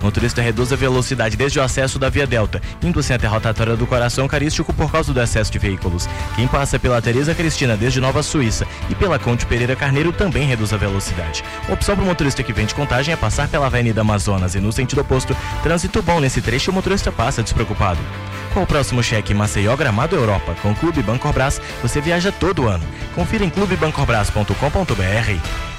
Motorista reduz a velocidade desde o acesso da Via Delta, indo sem até a rotatória do Coração Eucarístico por causa do excesso de veículos. Quem passa pela Teresa Cristina desde Nova Suíça e pela Conde Pereira Carneiro também reduz a velocidade. A opção para o motorista que vem de Contagem é passar pela Avenida Amazonas e no sentido oposto, trânsito bom nesse trecho, o motorista passa despreocupado. Com o próximo cheque Maceió, Gramado, Europa, com o Clube Bancorbras, você viaja todo ano. Confira em clubebancorbras.com.br.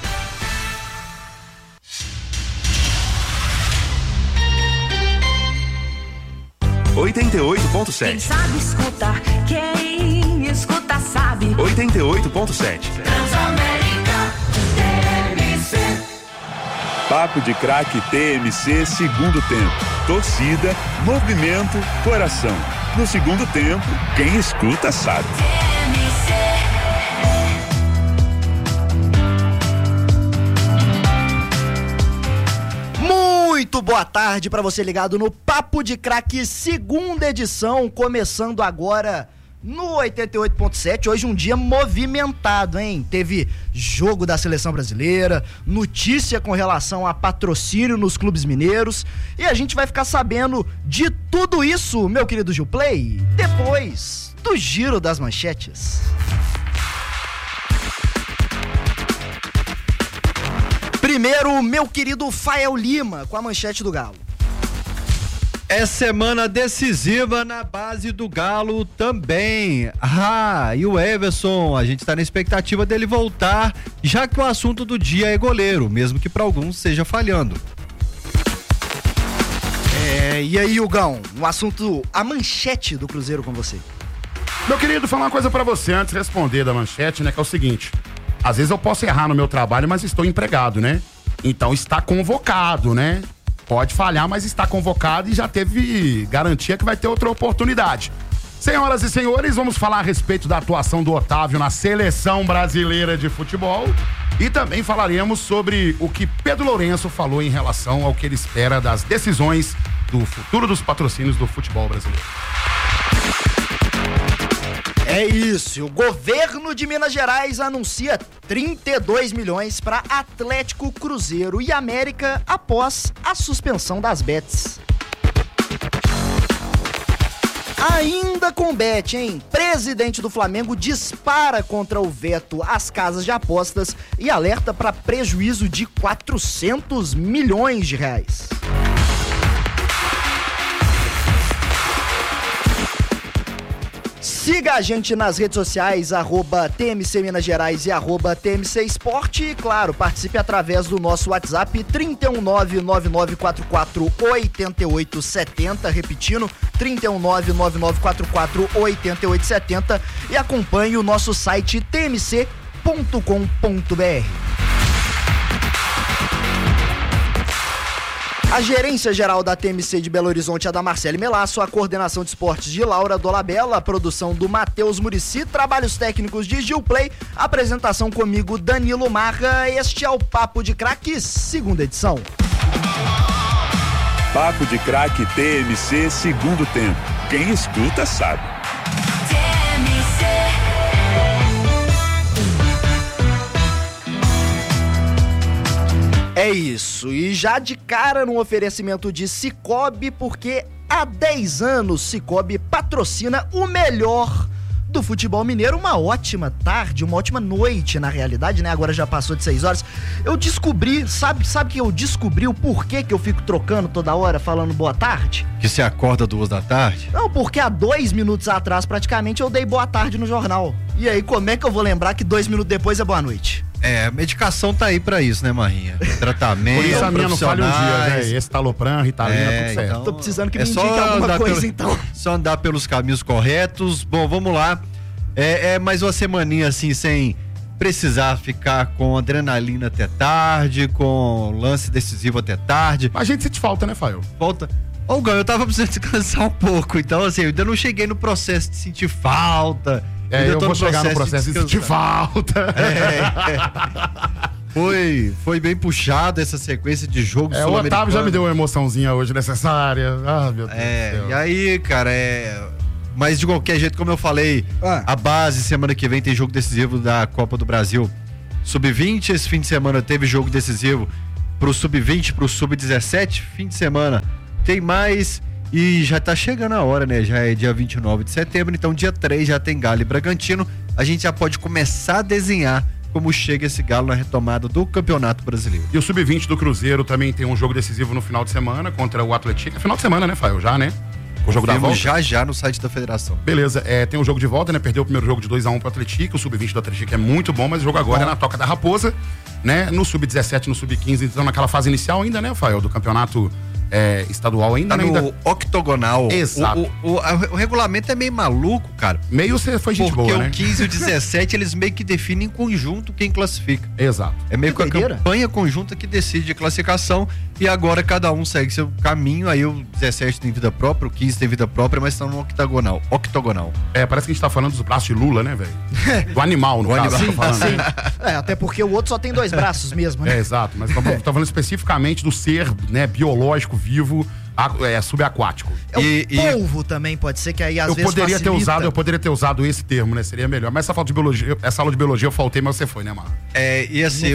Quem sabe escutar, quem escuta sabe. 88.7. Transamérica, TMC. Papo de Craque TMC, segundo tempo. Torcida, movimento, coração. No segundo tempo, quem escuta sabe. Muito boa tarde para você ligado no Papo de Craque, segunda edição, começando agora no 88.7. Hoje um dia movimentado, hein? Teve jogo da Seleção Brasileira, notícia com relação a patrocínio nos clubes mineiros, e a gente vai ficar sabendo de tudo isso, meu querido Gilplay, depois do Giro das Manchetes. Primeiro, meu querido Fael Lima, com a manchete do Galo. É semana decisiva na base do Galo também. E o Everson, a gente tá na expectativa dele voltar, já que o assunto do dia é goleiro, mesmo que para alguns seja falhando. E aí, Hugão, o assunto, a manchete do Cruzeiro com você. Meu querido, falar uma coisa pra você antes de responder da manchete, né, que é o seguinte: às vezes eu posso errar no meu trabalho, mas estou empregado, né? Então está convocado, né? Pode falhar, mas está convocado e já teve garantia que vai ter outra oportunidade. Senhoras e senhores, vamos falar a respeito da atuação do Otávio na Seleção Brasileira de Futebol e também falaremos sobre o que Pedro Lourenço falou em relação ao que ele espera das decisões do futuro dos patrocínios do futebol brasileiro. É isso, o governo de Minas Gerais anuncia 32 milhões para Atlético, Cruzeiro e América após a suspensão das bets. Ainda com bet, hein? Presidente do Flamengo dispara contra o veto às casas de apostas e alerta para prejuízo de 400 milhões de reais. Siga a gente nas redes sociais, @TMC Minas Gerais e @TMC Esporte. E, claro, participe através do nosso WhatsApp 31999448870, repetindo, 31999448870, e acompanhe o nosso site tmc.com.br. A gerência geral da TMC de Belo Horizonte é da Marcele Melasso, a coordenação de esportes de Laura Dolabella, a produção do Matheus Muricy, trabalhos técnicos de Gilplay, apresentação comigo Danilo Marra. Este é o Papo de Craque, segunda edição. Papo de Craque TMC, segundo tempo. Quem escuta sabe. É isso, e já de cara no oferecimento de Cicobi, porque há 10 anos Cicobi patrocina o melhor do futebol mineiro. Uma ótima tarde, uma ótima noite na realidade, né? Agora já passou de 6 horas. Eu descobri, sabe que eu descobri o porquê que eu fico trocando toda hora falando boa tarde? Que você acorda 2 da tarde? Não, porque há 2 minutos atrás praticamente eu dei boa tarde no jornal. E aí, como é que eu vou lembrar que 2 minutos depois é boa noite? A medicação tá aí pra isso, né, Marrinha? Tratamento, por isso a minha não falha um dia, né? Estalopram, Ritalina, tudo certo. Então, tô precisando que me indique alguma coisa, então. Só andar pelos caminhos corretos. Bom, vamos lá. É mais uma semaninha assim, sem precisar ficar com adrenalina até tarde, com lance decisivo até tarde. A gente sente falta, né, Fael? Falta. Ô, Gão, eu tava precisando descansar um pouco, então assim, eu ainda não cheguei no processo de sentir falta. Eu vou chegar no processo de sentir falta. Foi bem puxado essa sequência de jogos sul-americanos. O Otávio já me deu uma emoçãozinha hoje necessária. Meu Deus do céu. E aí, cara, mas de qualquer jeito, como eu falei, a base, semana que vem tem jogo decisivo da Copa do Brasil Sub-20, esse fim de semana teve jogo decisivo pro Sub-20, pro Sub-17, fim de semana tem mais e já tá chegando a hora, né? Já é dia 29 de setembro, então dia 3 já tem Galo e Bragantino. A gente já pode começar a desenhar como chega esse Galo na retomada do Campeonato Brasileiro. E o Sub-20 do Cruzeiro também tem um jogo decisivo no final de semana contra o Atlético. É final de semana, né, Fael? Já, né? O jogo da volta. Já no site da federação. Beleza, tem o jogo de volta, né? Perdeu o primeiro jogo de 2-1 pro Atlético. O Sub-20 do Atlético é muito bom, mas o jogo agora é na Toca da Raposa, né? No Sub-17, no Sub-15, então naquela fase inicial ainda, né, Fael? Do campeonato estadual ainda, tá né? No octogonal. Exato. O regulamento é meio maluco, cara. Meio você foi gente boa, né? Porque o 15 e o 17, eles meio que definem em conjunto quem classifica. Exato. É meio que a doideira. campanha conjunta que decide a classificação e agora cada um segue seu caminho, aí o 17 tem vida própria, o 15 tem vida própria, mas estão no octogonal. Parece que a gente tá falando dos braços de Lula, né, velho? Do animal, no caso. animal. Tô falando, Sim. né? Até porque o outro só tem 2 braços mesmo, né? Exato, mas tô falando especificamente do ser, né, biológico, vivo, subaquático. O polvo também pode ser que aí às vezes facilita. Eu poderia ter usado esse termo, né? Seria melhor. Mas essa aula de biologia eu faltei, mas você foi, né, Marra? E assim,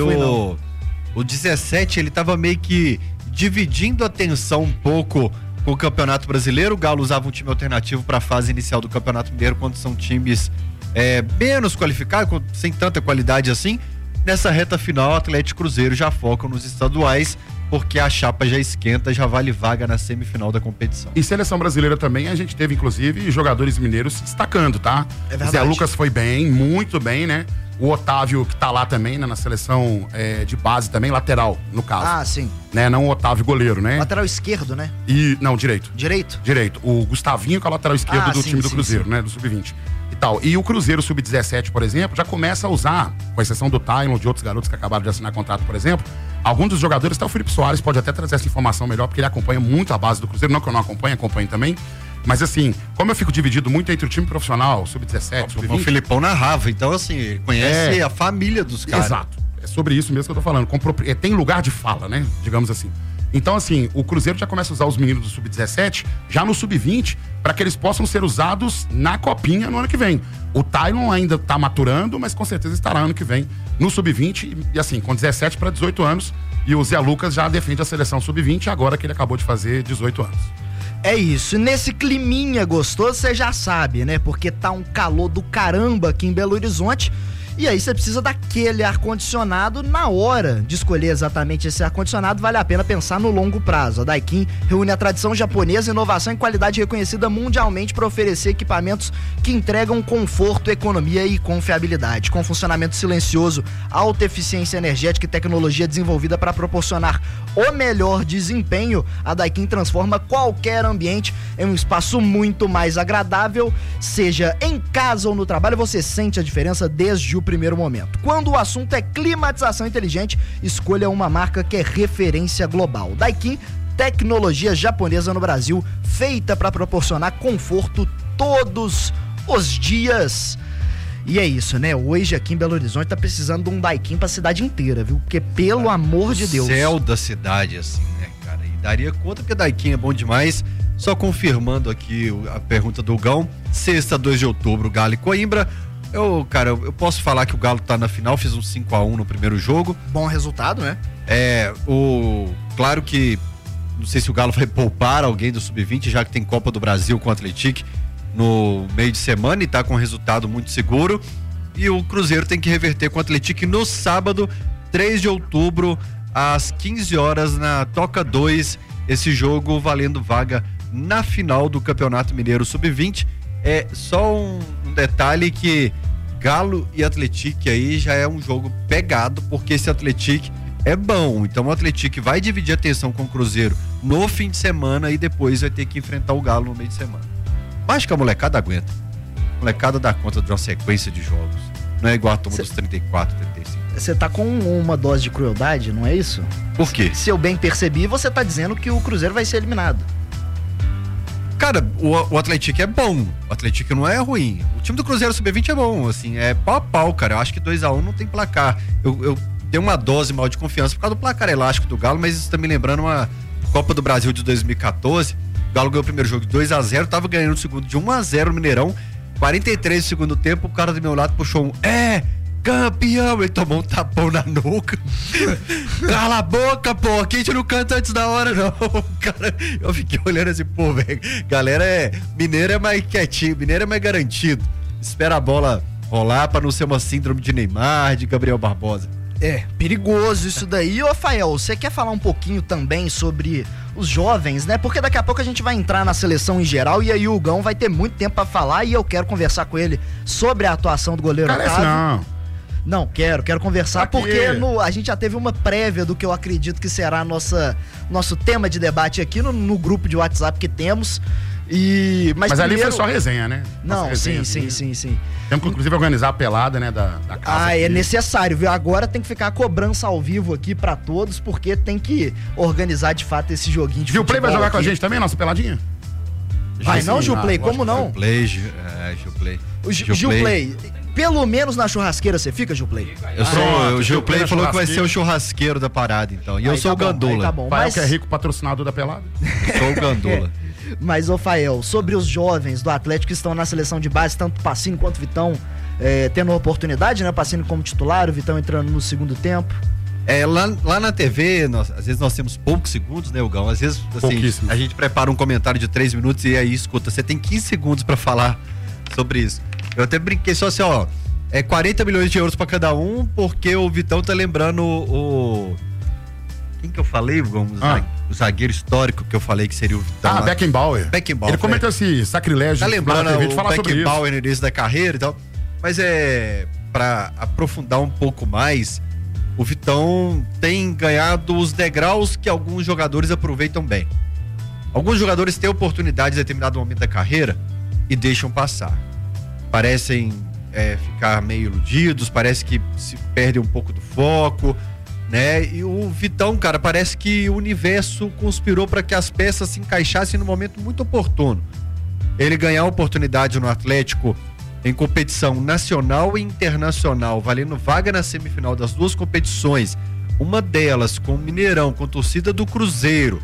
o 17, ele tava meio que dividindo a atenção um pouco com o Campeonato Brasileiro. O Galo usava um time alternativo para a fase inicial do Campeonato Mineiro, quando são times menos qualificados, sem tanta qualidade assim. Nessa reta final, o Atlético e Cruzeiro já focam nos estaduais, porque a chapa já esquenta, já vale vaga na semifinal da competição. E seleção brasileira também, a gente teve, inclusive, jogadores mineiros se destacando, tá? É verdade. Zé Lucas foi bem, muito bem, né? O Otávio, que tá lá também, né? Na seleção de base também, lateral, no caso. Ah, sim. Né? Não o Otávio goleiro, né? Lateral esquerdo, né? Não, direito. Direito? Direito. O Gustavinho, que é o lateral esquerdo do sim, time do sim, Cruzeiro, sim. né? Do Sub-20 e tal. E o Cruzeiro Sub-17, por exemplo, já começa a usar, com exceção do Tylon, de outros garotos que acabaram de assinar contrato, por exemplo, alguns dos jogadores, até o Felipe Soares pode até trazer essa informação melhor, porque ele acompanha muito a base do Cruzeiro. Não que eu não acompanho também. Mas assim, como eu fico dividido muito entre o time profissional, Sub-17, Sub-20... O Filipão narrava, então assim, ele conhece a família dos caras. Exato. É sobre isso mesmo que eu tô falando. Tem lugar de fala, né? Digamos assim. Então, assim, o Cruzeiro já começa a usar os meninos do Sub-17 já no Sub-20 para que eles possam ser usados na Copinha no ano que vem. O Tylon ainda tá maturando, mas com certeza estará ano que vem no Sub-20 e assim, com 17 para 18 anos. E o Zé Lucas já defende a seleção Sub-20 agora que ele acabou de fazer 18 anos. É isso, nesse climinha gostoso, você já sabe, né? Porque tá um calor do caramba aqui em Belo Horizonte. E aí você precisa daquele ar-condicionado na hora de escolher exatamente esse ar-condicionado. Vale a pena pensar no longo prazo. A Daikin reúne a tradição japonesa, inovação e qualidade reconhecida mundialmente para oferecer equipamentos que entregam conforto, economia e confiabilidade. Com funcionamento silencioso, alta eficiência energética e tecnologia desenvolvida para proporcionar o melhor desempenho, a Daikin transforma qualquer ambiente em um espaço muito mais agradável. Seja em casa ou no trabalho, você sente a diferença desde o primeiro momento. Quando o assunto é climatização inteligente, escolha uma marca que é referência global. Daikin, tecnologia japonesa no Brasil, feita para proporcionar conforto todos os dias. E é isso, né? Hoje aqui em Belo Horizonte tá precisando de um Daikin pra cidade inteira, viu? Porque pelo amor de Deus. Céu da cidade, assim, né, cara? E daria conta que Daikin é bom demais. Só confirmando aqui a pergunta do Gão. Sexta, 2 de outubro, Galo e Coimbra. Eu posso falar que o Galo tá na final, fiz um 5-1 no primeiro jogo. Bom resultado, né? Claro que não sei se o Galo vai poupar alguém do Sub-20, já que tem Copa do Brasil com o Atlético no meio de semana e tá com um resultado muito seguro. E o Cruzeiro tem que reverter com o Atlético no sábado, 3 de outubro, às 15 horas, na Toca 2. Esse jogo valendo vaga na final do Campeonato Mineiro Sub-20. É só um detalhe que Galo e Atlético aí já é um jogo pegado, porque esse Atlético é bom. Então o Atlético vai dividir a atenção com o Cruzeiro no fim de semana e depois vai ter que enfrentar o Galo no meio de semana. Mas acho que a molecada aguenta. A molecada dá conta de uma sequência de jogos. Não é igual a turma dos 34, 35. Você tá com uma dose de crueldade, não é isso? Por quê? Se eu bem percebi, você tá dizendo que o Cruzeiro vai ser eliminado. Cara, o Atlético é bom. O Atlético não é ruim. O time do Cruzeiro Sub-20 é bom, assim, é pau a pau, cara. Eu acho que 2-1 não tem placar. Eu tenho uma dose mal de confiança por causa do placar elástico do Galo, mas isso tá me lembrando uma Copa do Brasil de 2014. O Galo ganhou o primeiro jogo de 2-0, tava ganhando o segundo de 1-0 no Mineirão. 43 do segundo tempo, o cara do meu lado puxou campeão. Ele tomou um tapão na nuca. Cala a boca, pô, aqui a gente não canta antes da hora, não. Cara, eu fiquei olhando assim, pô, velho, galera mineiro é mais quietinho, mineiro é mais garantido. Espera a bola rolar pra não ser uma síndrome de Neymar, de Gabriel Barbosa. Perigoso isso daí. Ô, Fael, você quer falar um pouquinho também sobre os jovens, né? Porque daqui a pouco a gente vai entrar na seleção em geral e aí o Hugão vai ter muito tempo pra falar e eu quero conversar com ele sobre a atuação do goleiro Otávio. Não, quero conversar Aqui. porque a gente já teve uma prévia do que eu acredito que será nosso tema de debate aqui no grupo de WhatsApp que temos. Mas ali primeiro... foi só resenha, né? Não, resenha, sim. Temos que, inclusive, organizar a pelada, né, da casa. É necessário, viu? Agora tem que ficar a cobrança ao vivo aqui pra todos, porque tem que organizar de fato esse joguinho de Gilplay vai jogar aqui. com a gente também, nossa peladinha? Vai não, Gilplay? Como não? Gilplay. O Gilplay, pelo menos na churrasqueira você fica, Gilplay? O Gilplay falou que vai ser o churrasqueiro da parada, então. E eu sou o Gandula. Tá bom, Fael, que é rico, patrocinador da pelada. Eu sou o Gandula. Mas, ô Fael, sobre os jovens do Atlético que estão na seleção de base, tanto Pacini quanto Vitão, tendo oportunidade, né? Pacini como titular, o Vitão entrando no segundo tempo. Lá na TV, às vezes nós temos poucos segundos, né, Hugão? Às vezes, assim, a gente prepara um comentário de 3 minutos e aí escuta, você tem 15 segundos pra falar sobre isso. Eu até brinquei só assim, ó, 40 milhões de euros pra cada um, porque o Vitão tá lembrando quem que eu falei, Hugão? O zagueiro histórico que eu falei que seria o Vitão. Beckenbauer. Ele cometeu esse sacrilégio. Tá lembrando o Beckenbauer no início da carreira e tal. Mas pra aprofundar um pouco mais, o Vitão tem ganhado os degraus que alguns jogadores aproveitam bem. Alguns jogadores têm oportunidade em determinado momento da carreira e deixam passar. Parecem ficar meio iludidos, parece que se perdem um pouco do foco, né? E o Vitão, cara, parece que o universo conspirou para que as peças se encaixassem no momento muito oportuno. Ele ganhar oportunidade no Atlético em competição nacional e internacional, valendo vaga na semifinal das duas competições, uma delas com o Mineirão, com a torcida do Cruzeiro,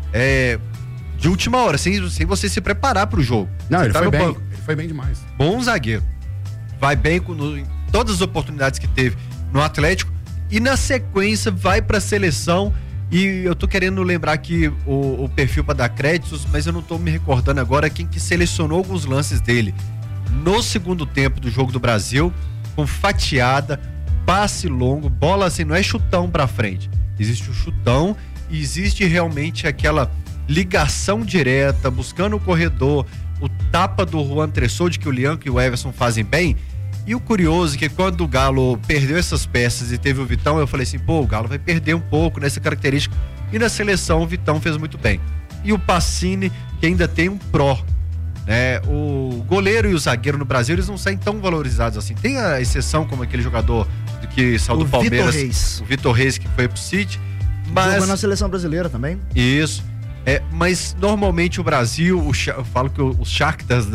de última hora, sem você se preparar pro jogo. Não, ele foi bem demais. Bom zagueiro. Vai bem em todas as oportunidades que teve no Atlético e na sequência vai pra seleção. E eu tô querendo lembrar aqui o perfil para dar créditos, mas eu não tô me recordando agora quem que selecionou alguns lances dele no segundo tempo do Jogo do Brasil, com fatiada, passe longo, bola assim, não é chutão pra frente. Existe o chutão e existe realmente aquela ligação direta, buscando o corredor, o tapa do Juan Tressode, que o Lianco e o Everson fazem bem. E o curioso é que quando o Galo perdeu essas peças e teve o Vitão, eu falei assim, o Galo vai perder um pouco nessa característica. E na seleção o Vitão fez muito bem. E o Pacini, que ainda tem um pró, né? O goleiro e o zagueiro no Brasil, eles não saem tão valorizados assim. Tem a exceção, como aquele jogador que saiu do Palmeiras, o Vitor Reis, que foi pro City. Mas jogou na seleção brasileira também. Isso. Mas normalmente o Brasil, eu falo que os Shakhtar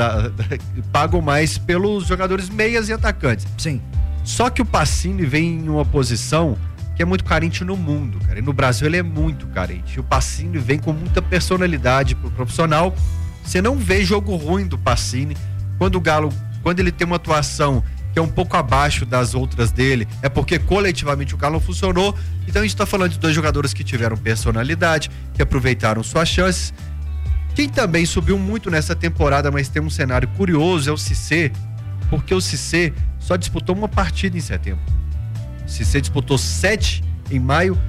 pagam mais pelos jogadores meias e atacantes. Sim. Só que o Pacini vem em uma posição que é muito carente no mundo, cara. E no Brasil ele é muito carente. E o Pacini vem com muita personalidade pro profissional. Você não vê jogo ruim do Pacini. Quando ele tem uma atuação que é um pouco abaixo das outras dele, é porque coletivamente o Galo não funcionou. Então a gente tá falando de dois jogadores que tiveram personalidade, que aproveitaram suas chances. Quem também subiu muito nessa temporada, mas tem um cenário curioso, é o Cissé, porque o Cissé só disputou uma partida em setembro. O Cissé disputou 7 em maio,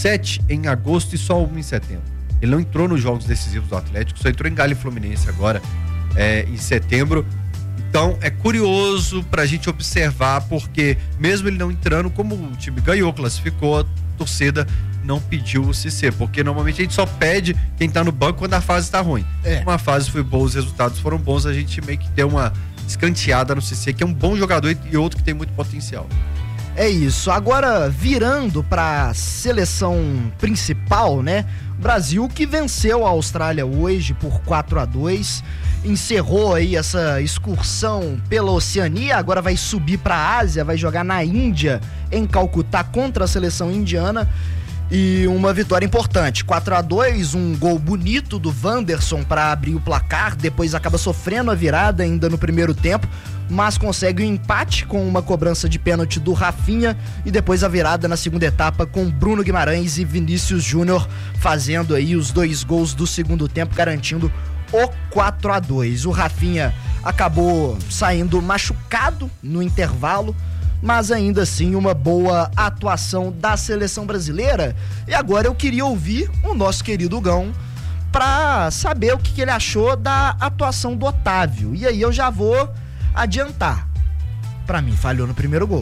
7 em agosto e só 1 em setembro. Ele não entrou nos jogos decisivos do Atlético, só entrou em Galo e Fluminense agora, em setembro. Então é curioso pra gente observar, porque mesmo ele não entrando, como o time ganhou, classificou, a torcida não pediu o Cissé, porque normalmente a gente só pede quem tá no banco quando a fase tá ruim. Uma fase foi boa, os resultados foram bons, a gente meio que deu uma escanteada no Cissé, que é um bom jogador e outro que tem muito potencial. É isso. Agora, virando pra seleção principal, né? Brasil que venceu a Austrália hoje por 4-2, encerrou aí essa excursão pela Oceania, agora vai subir pra Ásia, vai jogar na Índia, em Calcutá, contra a seleção indiana. E uma vitória importante, 4-2, um gol bonito do Wanderson para abrir o placar, depois acaba sofrendo a virada ainda no primeiro tempo, mas consegue o empate com uma cobrança de pênalti do Rafinha e depois a virada na segunda etapa com Bruno Guimarães e Vinícius Júnior fazendo aí os 2 gols do segundo tempo, garantindo o 4-2. O Rafinha acabou saindo machucado no intervalo, mas ainda assim uma boa atuação da seleção brasileira. E agora eu queria ouvir o nosso querido Gão pra saber o que ele achou da atuação do Otávio. E aí eu já vou adiantar. Pra mim, falhou no primeiro gol.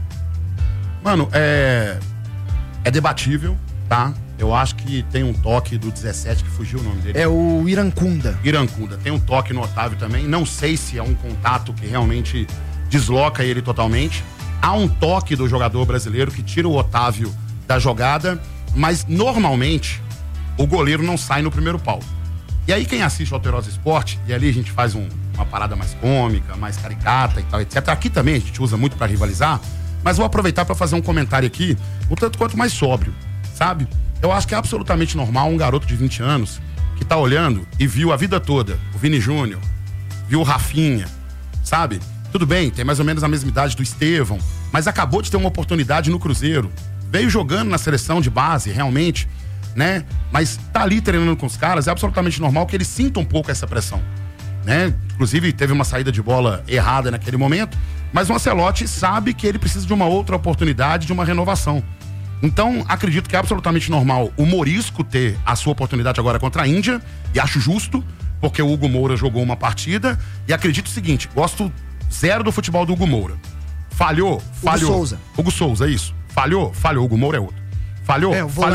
Mano, é debatível, tá? Eu acho que tem um toque do 17, que fugiu o nome dele. É o Irancunda. Tem um toque no Otávio também. Não sei se é um contato que realmente desloca ele totalmente. Há um toque do jogador brasileiro que tira o Otávio da jogada, mas normalmente o goleiro não sai no primeiro pau. E aí quem assiste ao Alterosa Esporte, e ali a gente faz uma parada mais cômica, mais caricata e tal, etc. Aqui também a gente usa muito pra rivalizar, mas vou aproveitar pra fazer um comentário aqui, um tanto quanto mais sóbrio, sabe? Eu acho que é absolutamente normal um garoto de 20 anos que tá olhando e viu a vida toda o Vini Júnior, viu o Rafinha, sabe? Tudo bem, tem mais ou menos a mesma idade do Estevão, mas acabou de ter uma oportunidade no Cruzeiro. Veio jogando na seleção de base, realmente, né? Mas tá ali treinando com os caras, é absolutamente normal que ele sinta um pouco essa pressão, né? Inclusive, teve uma saída de bola errada naquele momento, mas o Ancelotti sabe que ele precisa de uma outra oportunidade, de uma renovação. Então, acredito que é absolutamente normal o Morisco ter a sua oportunidade agora contra a Índia, e acho justo, porque o Hugo Moura jogou uma partida, e acredito o seguinte, gosto zero do futebol do Hugo Moura. Falhou. Hugo Souza, isso. Falhou. Hugo Moura é outro. Falhou.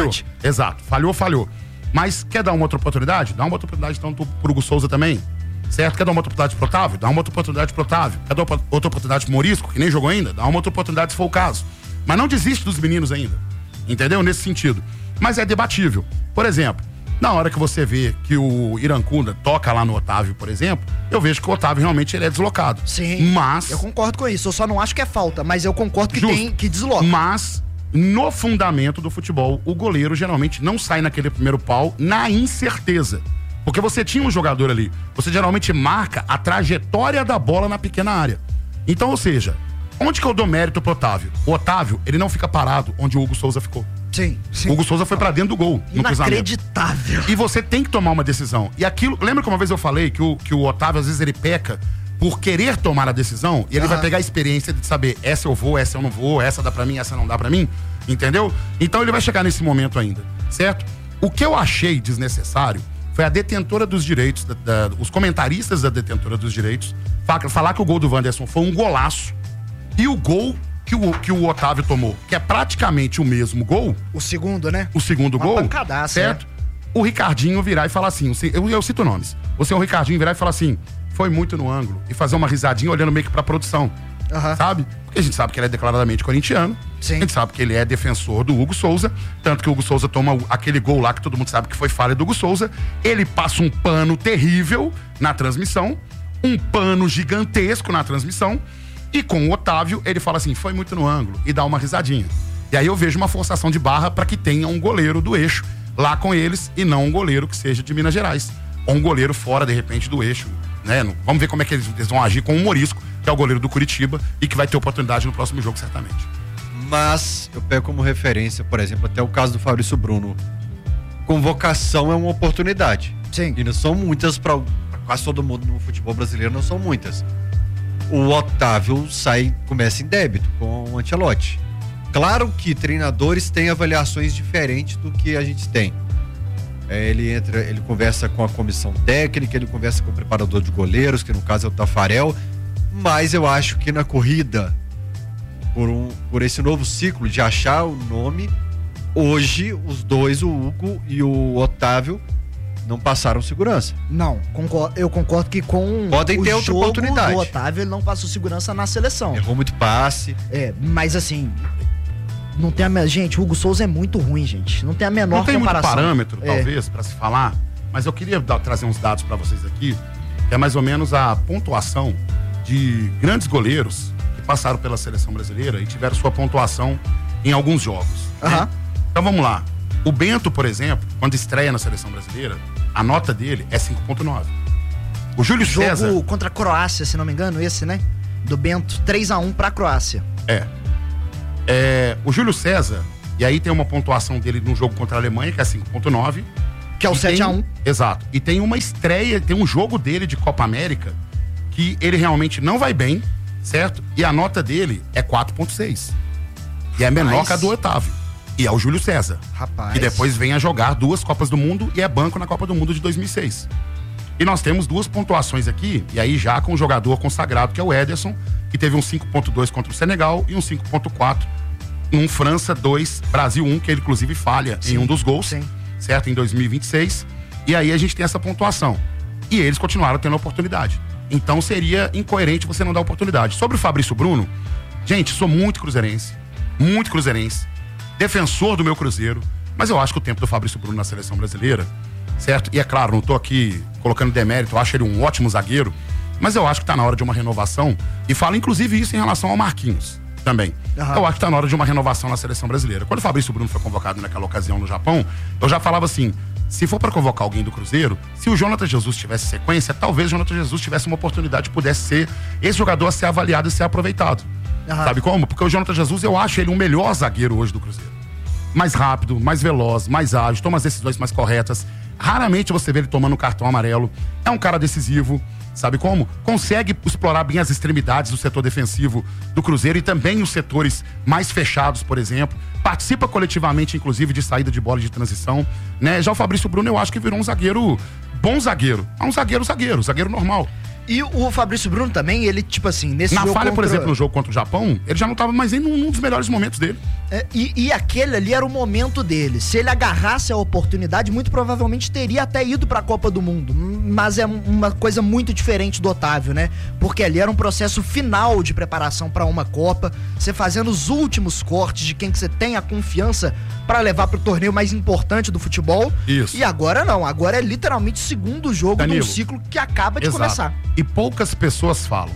Exato. Falhou. Mas quer dar uma outra oportunidade? Dá uma outra oportunidade então pro Hugo Souza também. Certo? Quer dar uma outra oportunidade pro Otávio? Dá uma outra oportunidade pro Otávio. Quer dar outra oportunidade pro Morisco, que nem jogou ainda? Dá uma outra oportunidade se for o caso. Mas não desiste dos meninos ainda. Entendeu? Nesse sentido. Mas é debatível. Por exemplo, na hora que você vê que o Irancunda toca lá no Otávio, por exemplo, eu vejo que o Otávio realmente ele é deslocado. Sim, mas eu concordo com isso. Eu só não acho que é falta, mas eu concordo que tem que desloca. Mas, no fundamento do futebol, o goleiro geralmente não sai naquele primeiro pau na incerteza. Porque você tinha um jogador ali, você geralmente marca a trajetória da bola na pequena área. Então, ou seja, onde que eu dou mérito pro Otávio? O Otávio, ele não fica parado onde o Hugo Souza ficou. Sim. O Hugo Souza foi pra dentro do gol. Inacreditável. E você tem que tomar uma decisão. E aquilo, lembra que uma vez eu falei que o Otávio, às vezes, ele peca por querer tomar a decisão e ele vai pegar a experiência de saber, essa eu vou, essa eu não vou, essa dá pra mim, essa não dá pra mim, entendeu? Então ele vai chegar nesse momento ainda, certo? O que eu achei desnecessário foi a detentora dos direitos, os comentaristas da detentora dos direitos, falar que o gol do Wanderson foi um golaço e o gol que o Otávio tomou, que é praticamente o mesmo gol. O segundo, né? O segundo uma gol, pancadaça, certo? O Ricardinho virar e falar assim, eu cito nomes, o senhor Ricardinho virar e falar assim, foi muito no ângulo, e fazer uma risadinha olhando meio que pra produção, sabe? Porque a gente sabe que ele é declaradamente corintiano, sim. A gente sabe que ele é defensor do Hugo Souza, tanto que o Hugo Souza toma aquele gol lá que todo mundo sabe que foi falha do Hugo Souza, ele passa um pano terrível na transmissão, um pano gigantesco na transmissão, e com o Otávio, ele fala assim, foi muito no ângulo, e dá uma risadinha. E aí eu vejo uma forçação de barra para que tenha um goleiro do eixo lá com eles, e não um goleiro que seja de Minas Gerais. Ou um goleiro fora, de repente, do eixo, né? Vamos ver como é que eles vão agir com o Morisco, que é o goleiro do Curitiba, e que vai ter oportunidade no próximo jogo, certamente. Mas eu pego como referência, por exemplo, até o caso do Fabrício Bruno. Convocação é uma oportunidade. Sim. E não são muitas para quase todo mundo no futebol brasileiro, não são muitas. O Otávio começa em débito com o Ancelotti. Claro que treinadores têm avaliações diferentes do que a gente tem. Ele conversa com a comissão técnica, ele conversa com o preparador de goleiros, que no caso é o Tafarel, mas eu acho que na corrida por esse novo ciclo de achar o nome, hoje os dois, o Hugo e o Otávio, não passaram segurança. Não, eu concordo que com podem ter outra oportunidade. O Otávio, ele não passou segurança na seleção. Errou muito passe. Mas assim, não tem gente, o Hugo Souza é muito ruim, gente. Não tem a menor comparação. Não tem muito parâmetro, talvez, pra se falar, mas eu queria trazer uns dados pra vocês aqui, que é mais ou menos a pontuação de grandes goleiros que passaram pela seleção brasileira e tiveram sua pontuação em alguns jogos. Né? Então vamos lá. O Bento, por exemplo, quando estreia na seleção brasileira, a nota dele é 5.9. O Júlio César... Jogo contra a Croácia, se não me engano, esse, né? Do Bento, 3-1 pra Croácia. O Júlio César, e aí tem uma pontuação dele no jogo contra a Alemanha, que é 5.9. Que é o 7-1. Exato. E tem uma estreia, tem um jogo dele de Copa América que ele realmente não vai bem, certo? E a nota dele é 4.6. E é menor que a do Otávio. E é o Júlio César. Rapaz. E depois vem a jogar 2 Copas do Mundo e é banco na Copa do Mundo de 2006. E nós temos 2 pontuações aqui, e aí já com um jogador consagrado, que é o Ederson, que teve um 5.2 contra o Senegal e um 5.4 num França 2, Brasil 1, que ele inclusive falha em um dos gols, certo? Em 2026. E aí a gente tem essa pontuação. E eles continuaram tendo a oportunidade. Então seria incoerente você não dar oportunidade. Sobre o Fabrício Bruno, gente, sou muito cruzeirense, defensor do meu Cruzeiro, mas eu acho que o tempo do Fabrício Bruno na seleção brasileira, certo? E é claro, não tô aqui colocando demérito, eu acho ele um ótimo zagueiro, mas eu acho que tá na hora de uma renovação, e falo inclusive isso em relação ao Marquinhos também. Eu acho que tá na hora de uma renovação na seleção brasileira. Quando o Fabrício Bruno foi convocado naquela ocasião no Japão, eu já falava assim, se for para convocar alguém do Cruzeiro, se o Jonathan Jesus tivesse sequência, talvez o Jonathan Jesus tivesse uma oportunidade, pudesse ser esse jogador a ser avaliado e ser aproveitado. Sabe como? Porque o Jonathan Jesus, eu acho ele o melhor zagueiro hoje do Cruzeiro. Mais rápido, mais veloz, mais ágil, toma as decisões mais corretas. Raramente você vê ele tomando um cartão amarelo. É um cara decisivo, sabe como? Consegue explorar bem as extremidades do setor defensivo do Cruzeiro e também os setores mais fechados, por exemplo. Participa coletivamente, inclusive, de saída de bola e de transição, né? Já o Fabrício Bruno, eu acho que virou um zagueiro, bom zagueiro. É um zagueiro normal. E o Fabrício Bruno também, ele, tipo assim, nesse jogo falha, por exemplo, no jogo contra o Japão, ele já não estava mais em um dos melhores momentos dele. E aquele ali era o momento dele. Se ele agarrasse a oportunidade, muito provavelmente teria até ido pra Copa do Mundo. Mas é uma coisa muito diferente do Otávio, né? Porque ali era um processo final de preparação pra uma Copa, você fazendo os últimos cortes de quem que você tem a confiança pra levar pro torneio mais importante do futebol. Isso. E agora não, agora é literalmente o segundo jogo de um ciclo que acaba de começar. E poucas pessoas falam.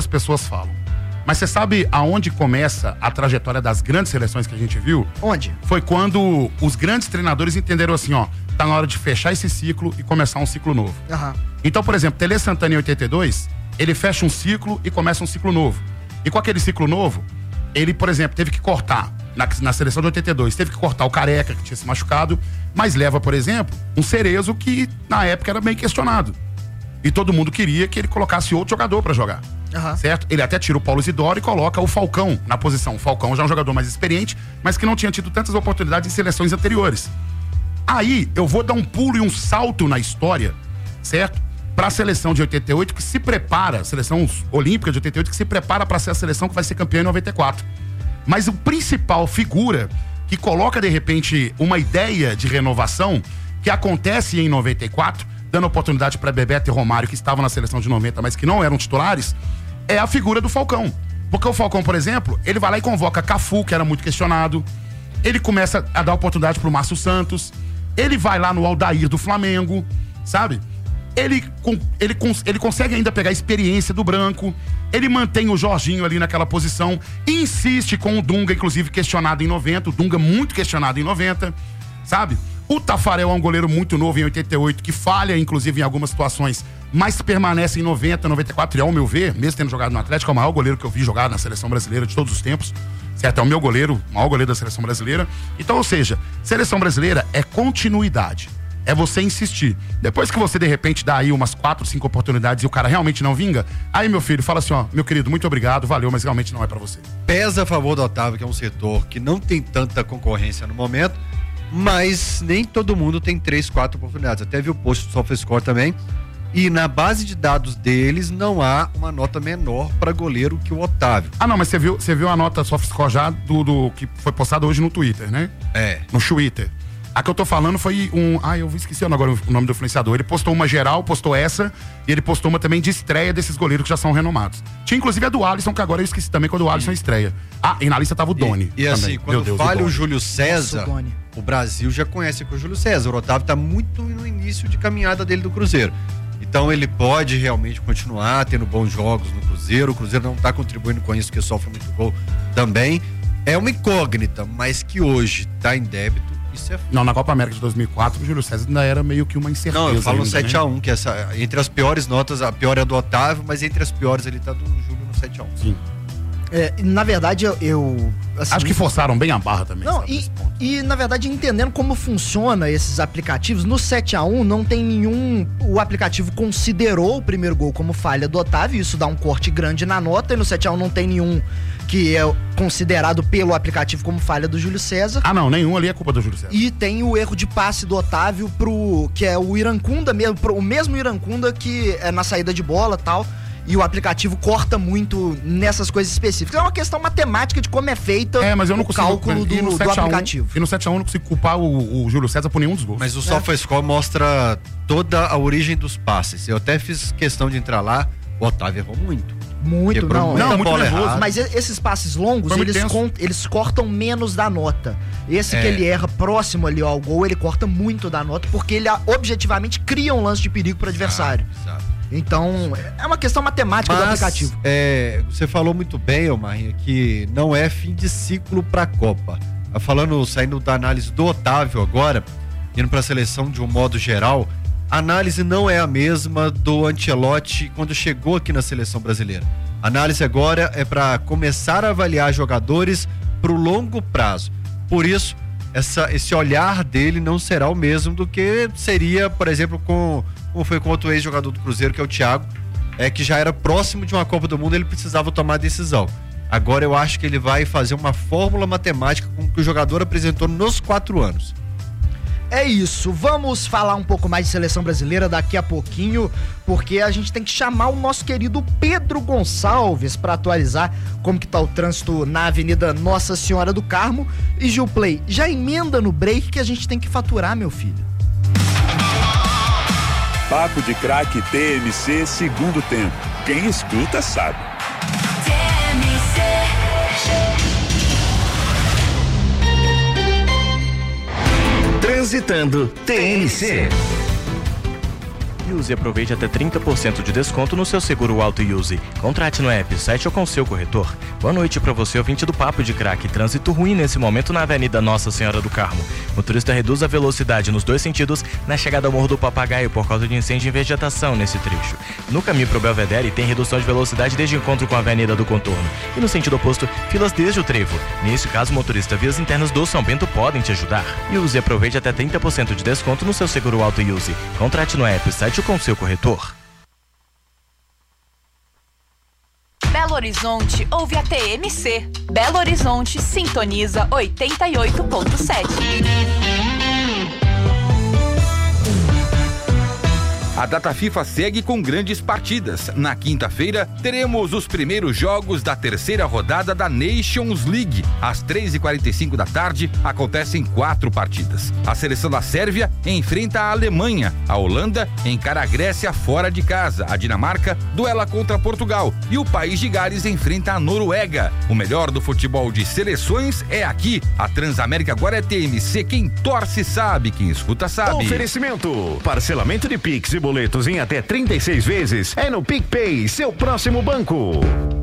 Mas você sabe aonde começa a trajetória das grandes seleções que a gente viu? Onde? Foi quando os grandes treinadores entenderam assim, ó, tá na hora de fechar esse ciclo e começar um ciclo novo. Então, por exemplo, Tele Santana em 82, ele fecha um ciclo e começa um ciclo novo. E com aquele ciclo novo, ele, por exemplo, teve que cortar, na seleção de 82, teve que cortar o Careca, que tinha se machucado, mas leva, por exemplo, um Cerezo que na época era bem questionado. E todo mundo queria que ele colocasse outro jogador pra jogar. Certo? Ele até tira o Paulo Isidoro e coloca o Falcão na posição. O Falcão já é um jogador mais experiente, mas que não tinha tido tantas oportunidades em seleções anteriores. Aí, eu vou dar um pulo e um salto na história, certo? Pra seleção de 88, que se prepara, seleção olímpica de 88, que se prepara pra ser a seleção que vai ser campeã em 94. Mas o principal figura que coloca, de repente, uma ideia de renovação que acontece em 94, dando oportunidade para Bebeto e Romário, que estavam na seleção de 90, mas que não eram titulares, é a figura do Falcão. Porque o Falcão, por exemplo, ele vai lá e convoca Cafu, que era muito questionado, ele começa a dar oportunidade pro Márcio Santos, ele vai lá no Aldair do Flamengo, sabe? Ele consegue ainda pegar a experiência do Branco, ele mantém o Jorginho ali naquela posição, e insiste com o Dunga, inclusive questionado em 90, o Dunga muito questionado em 90, sabe? O Tafarel é um goleiro muito novo em 88, que falha, inclusive, em algumas situações, mas permanece em 90, 94, e ao meu ver, mesmo tendo jogado no Atlético, é o maior goleiro que eu vi jogar na seleção brasileira de todos os tempos, certo? É o meu goleiro, o maior goleiro da seleção brasileira. Então, ou seja, seleção brasileira é continuidade, é você insistir. Depois que você, de repente, dá aí umas 4, 5 oportunidades e o cara realmente não vinga, aí, meu filho, fala assim, ó, meu querido, muito obrigado, valeu, mas realmente não é pra você. Pesa a favor do Otávio, que é um setor que não tem tanta concorrência no momento, mas nem todo mundo tem 3, 4 oportunidades. Até vi o post do SofaScore também. E na base de dados deles não há uma nota menor para goleiro que o Otávio. Ah, não, mas você viu a nota SofaScore já do que foi postada hoje no Twitter, né? No Twitter. A que eu tô falando foi eu esqueci agora o nome do influenciador. Ele postou uma geral, postou essa, e ele postou uma também de estreia desses goleiros que já são renomados. Tinha inclusive a do Alisson, que agora eu esqueci também quando o Alisson estreia. Ah, e na lista tava o Doni. E assim, quando falha o Júlio César, o Brasil já conhece com o Júlio César. O Otávio tá muito no início de caminhada dele do Cruzeiro. Então ele pode realmente continuar tendo bons jogos no Cruzeiro. O Cruzeiro não tá contribuindo com isso, porque sofre muito gol também. É uma incógnita, mas que hoje tá em débito, Isso é... Não, na Copa América de 2004, o Júlio César ainda era meio que uma incerteza. Não, eu falo no ainda, 7x1, né? que essa, entre as piores notas, a pior é a do Otávio, mas entre as piores ele tá do Júlio no 7x1. Sim. Na verdade, eu assim, Acho que forçaram bem a barra também. não, sabe, nesse ponto. e na verdade, entendendo como funciona esses aplicativos, no 7x1 não tem nenhum... O aplicativo considerou o primeiro gol como falha do Otávio, isso dá um corte grande na nota, e no 7x1 não tem nenhum que é considerado pelo aplicativo como falha do Júlio César. Ah, não, nenhum ali é culpa do Júlio César. E tem o erro de passe do Otávio que é o Irancunda mesmo, o mesmo Irancunda que é na saída de bola e tal. E o aplicativo corta muito nessas coisas específicas. É uma questão matemática de como é feita Mas eu não o consigo, cálculo e no do 7x1, aplicativo. E no 7x1 eu não consigo culpar o Júlio César por nenhum dos gols. Mas o SofaScore mostra toda a origem dos passes. Eu até fiz questão de entrar lá, o Otávio errou muito. Muito, Quebrou não. muita Não, muito bola nervoso. errada. Mas esses passes longos, Foi muito tenso. eles cortam menos da nota. Esse que ele erra próximo ali ao gol, ele corta muito da nota, porque ele objetivamente cria um lance de perigo pro adversário. Exato. Então, é uma questão matemática do aplicativo. Você falou muito bem, Marinha, que não é fim de ciclo pra Copa. Saindo da análise do Otávio agora, indo pra seleção de um modo geral, a análise não é a mesma do Ancelotti quando chegou aqui na seleção brasileira. A análise agora é para começar a avaliar jogadores pro longo prazo. Por isso, esse olhar dele não será o mesmo do que seria, por exemplo, como foi com outro ex-jogador do Cruzeiro, que é o Thiago, que já era próximo de uma Copa do Mundo, ele precisava tomar a decisão. Agora eu acho que ele vai fazer uma fórmula matemática com o que o jogador apresentou nos 4 anos. É isso, vamos falar um pouco mais de seleção brasileira daqui a pouquinho, porque a gente tem que chamar o nosso querido Pedro Gonçalves para atualizar como que tá o trânsito na Avenida Nossa Senhora do Carmo. E Gilplay, já emenda no break que a gente tem que faturar, meu filho. Papo de Craque TMC segundo tempo. Quem escuta sabe. Transitando TMC. Use e aproveite até 30% de desconto no seu seguro Auto Use. Contrate no app, site ou com seu corretor. Boa noite para você, ouvinte do Papo de Craque. Trânsito ruim nesse momento na Avenida Nossa Senhora do Carmo. Motorista reduz a velocidade nos 2 sentidos na chegada ao Morro do Papagaio por causa de incêndio em vegetação nesse trecho. No caminho para o Belvedere tem redução de velocidade desde o encontro com a Avenida do Contorno. E no sentido oposto, filas desde o trevo. Nesse caso, motorista, vias internas do São Bento podem te ajudar. Use e aproveite até 30% de desconto no seu seguro Auto Use. Contrate no app, site com seu corretor. Belo Horizonte ouve a TMC. Belo Horizonte sintoniza 88.7. A data FIFA segue com grandes partidas. Na quinta-feira, teremos os primeiros jogos da terceira rodada da Nations League. Às 3h45 da tarde, acontecem 4 partidas. A seleção da Sérvia enfrenta a Alemanha. A Holanda encara a Grécia fora de casa. A Dinamarca duela contra Portugal. E o País de Gales enfrenta a Noruega. O melhor do futebol de seleções é aqui. A Transamérica agora é TMC. Quem torce sabe, quem escuta sabe. Oferecimento: parcelamento de Pix e boletos em até 36 vezes é no PicPay, seu próximo banco.